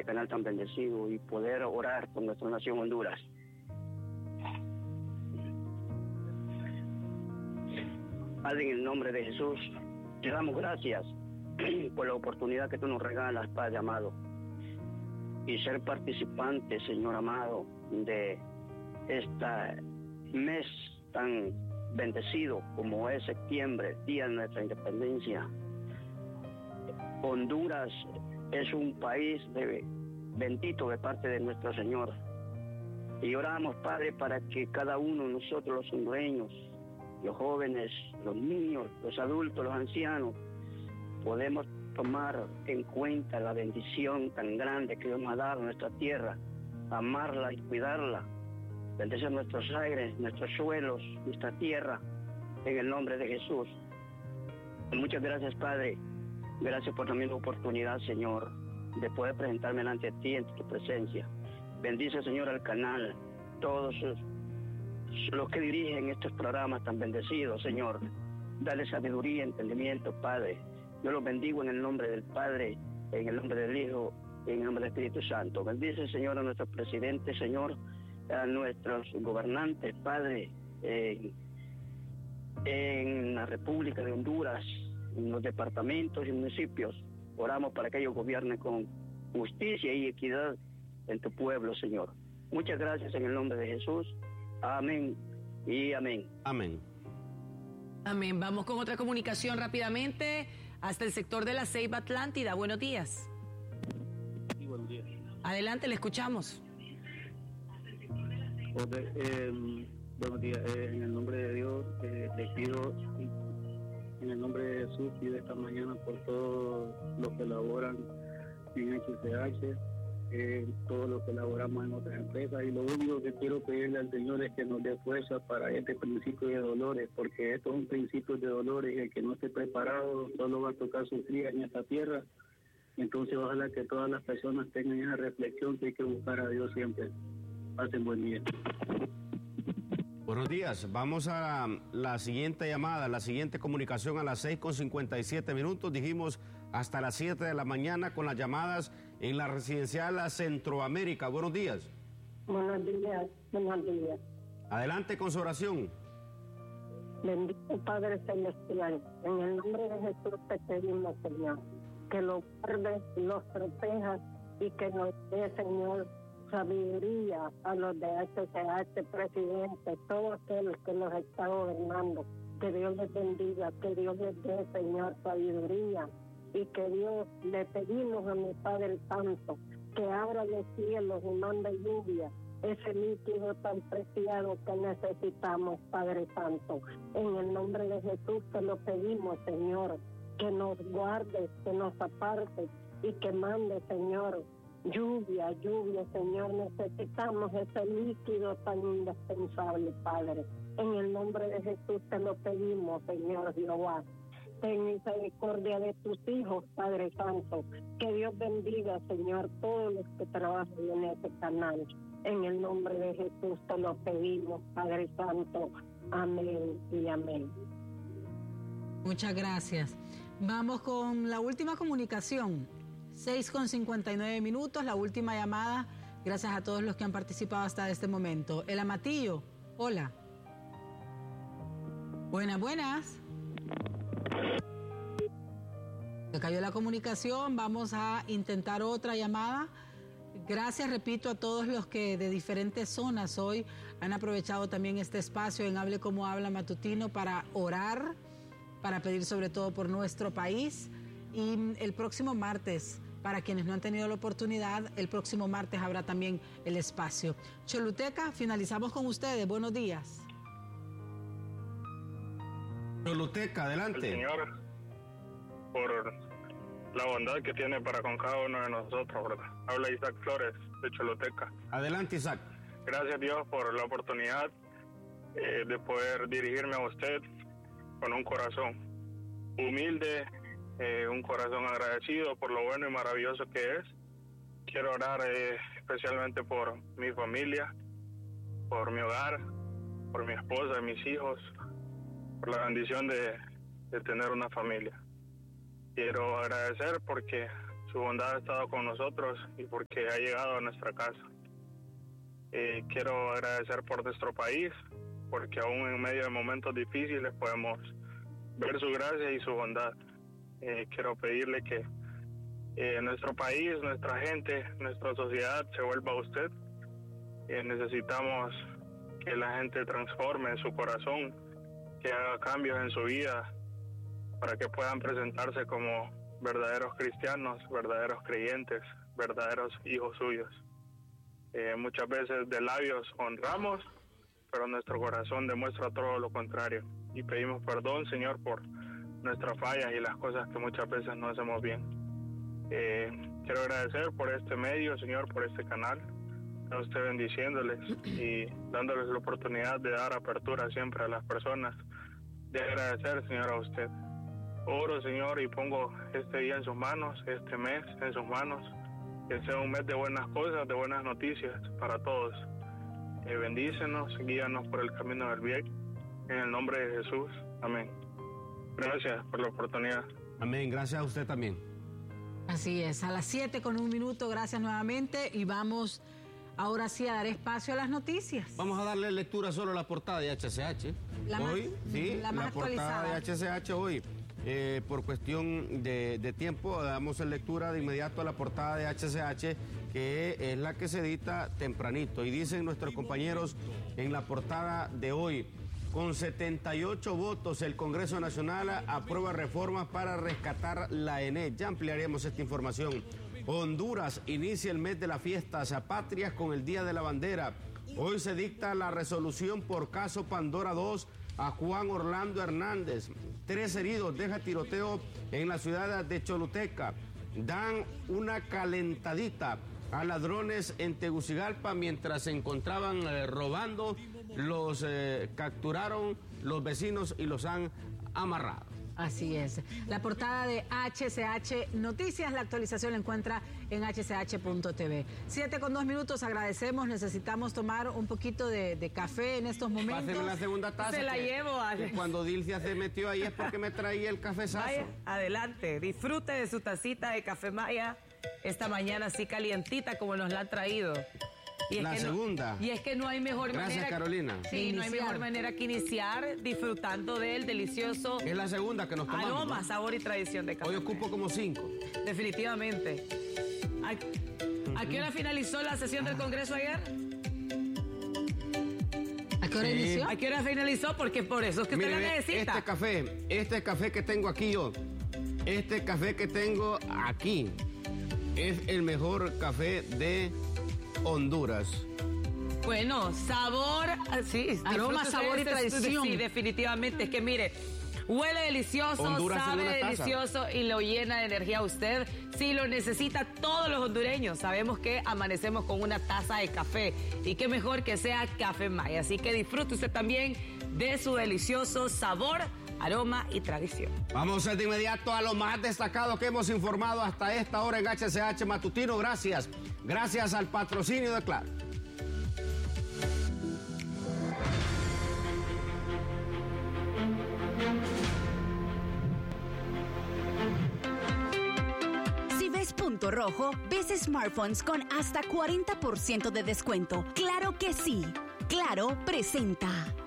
canal tan bendecido y poder orar por nuestra nación Honduras. Padre, en el nombre de Jesús, te damos gracias por la oportunidad que tú nos regalas, Padre amado, y ser participante, Señor amado, de este mes tan bendecido como es septiembre, día de nuestra independencia. Honduras es un país bendito de parte de nuestro Señor. Y oramos, Padre, para que cada uno de nosotros, los hondureños, los jóvenes, los niños, los adultos, los ancianos, podemos tomar en cuenta la bendición tan grande que Dios nos ha dado a nuestra tierra, amarla y cuidarla, bendecir nuestros aires, nuestros suelos, nuestra tierra, en el nombre de Jesús. Muchas gracias, Padre. Gracias por también la oportunidad, Señor, de poder presentarme delante de ti en tu presencia. Bendice, Señor, al canal, todos los que dirigen estos programas tan bendecidos, Señor. Dale sabiduría, entendimiento, Padre. Yo los bendigo en el nombre del Padre, en el nombre del Hijo, y en el nombre del Espíritu Santo. Bendice, Señor, a nuestros presidentes, Señor, a nuestros gobernantes, Padre, en la República de Honduras, en los departamentos y municipios. Oramos para que ellos gobiernen con justicia y equidad en tu pueblo, Señor. Muchas gracias en el nombre de Jesús. Amén y amén. Amén. Amén. Vamos con otra comunicación rápidamente hasta el sector de la Ceiba Atlántida. Buenos días. Sí, buenos días. Adelante, le escuchamos. Buenos días. En el nombre de Dios, les pido, en el nombre de Jesús, pido esta mañana por todos los que laboran en HCH, todos los que laboramos en otras empresas, y lo único que quiero pedirle al Señor es que nos dé fuerza para este principio de dolores, porque esto es un principio de dolores y el que no esté preparado solo va a tocar sufrir en esta tierra. Entonces ojalá que todas las personas tengan esa reflexión que hay que buscar a Dios siempre. Pasen buen día. Buenos días, vamos a la siguiente llamada, la siguiente comunicación a las 6:57. Dijimos hasta las 7 de la mañana con las llamadas en la residencial a Centroamérica. Buenos días. Buenos días, buenos días. Adelante con su oración. Bendito Padre Celestial, en el nombre de Jesús te pedimos, Señor, que lo guardes, los protejas y que nos dé, Señor, sabiduría a los de HCH, presidente, todos aquellos que nos están gobernando. Que Dios les bendiga, que Dios les dé, Señor, sabiduría, y que Dios, le pedimos a mi Padre Santo que abra los cielos y mande lluvia, ese líquido tan preciado que necesitamos, Padre Santo. En el nombre de Jesús te lo pedimos, Señor, que nos guardes, que nos apartes y que mande, Señor, lluvia, Señor. Necesitamos ese líquido tan indispensable, Padre. En el nombre de Jesús te lo pedimos, Señor Jehová. Ten misericordia de tus hijos, Padre Santo. Que Dios bendiga, Señor, todos los que trabajan en este canal. En el nombre de Jesús te lo pedimos, Padre Santo. Amén y amén. Muchas gracias. Vamos con la última comunicación. 6:59, la última llamada. Gracias a todos los que han participado hasta este momento. El Amatillo, hola. Buenas. Se cayó la comunicación, vamos a intentar otra llamada. Gracias, repito, a todos los que de diferentes zonas hoy han aprovechado también este espacio en Hable Como Habla Matutino para orar, para pedir sobre todo por nuestro país. Y el próximo martes, para quienes no han tenido la oportunidad, el próximo martes habrá también el espacio. Choluteca, finalizamos con ustedes. Buenos días. Choluteca, adelante. El Señor, por la bondad que tiene para con cada uno de nosotros, ¿verdad? Habla Isaac Flores, de Choluteca. Adelante, Isaac. Gracias, Dios, por la oportunidad de poder dirigirme a usted con un corazón humilde, un corazón agradecido por lo bueno y maravilloso que es. Quiero orar especialmente por mi familia, por mi hogar, por mi esposa y mis hijos, por la bendición de tener una familia. Quiero agradecer porque su su bondad ha estado con nosotros y porque ha llegado a nuestra casa. Quiero agradecer por nuestro país, porque aún en medio de momentos difíciles podemos ver su gracia y su bondad. Quiero pedirle que nuestro país, nuestra gente, nuestra sociedad se vuelva a usted. Necesitamos que la gente transforme su corazón, que haga cambios en su vida, para que puedan presentarse como verdaderos cristianos, verdaderos creyentes, verdaderos hijos suyos. Muchas veces de labios honramos, pero nuestro corazón demuestra todo lo contrario. Y pedimos perdón, Señor, por nuestras fallas y las cosas que muchas veces no hacemos bien. Quiero agradecer por este medio, Señor, por este canal, a usted bendiciéndoles y dándoles la oportunidad de dar apertura siempre a las personas, de agradecer, Señor, a usted. Oro, Señor, y pongo este día en sus manos, este mes en sus manos, que sea un mes de buenas cosas, de buenas noticias para todos. Bendícenos, guíanos por el camino del bien, en el nombre de Jesús. Amén. Gracias por la oportunidad. Amén, gracias a usted también. Así es, a las 7:01, gracias nuevamente y vamos ahora sí a dar espacio a las noticias. Vamos a darle lectura solo a la portada de HCH. La más actualizada. Portada de HCH hoy. Por cuestión de tiempo, damos lectura de inmediato a la portada de HCH, que es la que se edita tempranito. Y dicen nuestros compañeros en la portada de hoy: con 78 votos, el Congreso Nacional aprueba reformas para rescatar la ENE. Ya ampliaremos esta información. Honduras inicia el mes de las fiestas patrias con el Día de la Bandera. Hoy se dicta la resolución por caso Pandora 2 a Juan Orlando Hernández. 3 heridos deja tiroteo en la ciudad de Choluteca. Dan una calentadita a ladrones en Tegucigalpa mientras se encontraban robando. Los capturaron los vecinos y los han amarrado. Así es. La portada de HCH Noticias, la actualización la encuentra en hch.tv. 7:02, agradecemos. Necesitamos tomar un poquito de café en estos momentos. Pásenme la segunda taza. Se la llevo, Alex. Cuando Dilcia se metió ahí es porque me traía el cafezazo. Vaya, adelante, disfrute de su tacita de Café Maya esta mañana así calientita como nos la han traído. Y la segunda. Y es que no hay mejor manera. Gracias, Carolina. Sí, no hay mejor manera que iniciar disfrutando del delicioso. Es la segunda que nos tomamos. Aroma, sabor y tradición de café. Hoy ocupo como 5. Definitivamente. ¿A qué hora finalizó la sesión del Congreso ayer? ¿A qué hora inició? ¿A qué hora finalizó? Porque por eso es que usted la necesita. Este café que tengo aquí yo, este café que tengo aquí, es el mejor café de Honduras. Bueno, sabor, sí, aroma, sabor y tradición. Sí, definitivamente. Es que mire, huele delicioso, Honduras sabe delicioso y lo llena de energía a usted. Si lo necesita, todos los hondureños sabemos que amanecemos con una taza de café. Y qué mejor que sea Café Maya. Así que disfrute usted también de su delicioso sabor, aroma y tradición. Vamos de inmediato a lo más destacado que hemos informado hasta esta hora en HCH Matutino. Gracias. Gracias al patrocinio de Claro. Si ves punto rojo, ves smartphones con hasta 40% de descuento. ¡Claro que sí! Claro presenta.